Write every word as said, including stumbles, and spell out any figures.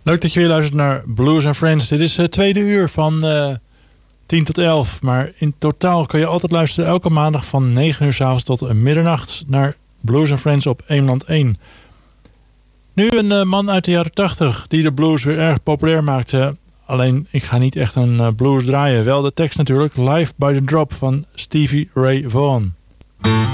Leuk dat je weer luistert naar Blues and Friends. Dit is het tweede uur van uh, tien tot elf. Maar in totaal kun je altijd luisteren elke maandag van negen uur 's avonds tot middernacht naar Blues and Friends op Eemland één. Nu een uh, man uit de jaren tachtig die de blues weer erg populair maakte. Alleen, ik ga niet echt een uh, blues draaien. Wel de tekst natuurlijk. Live by the Drop van Stevie Ray Vaughan.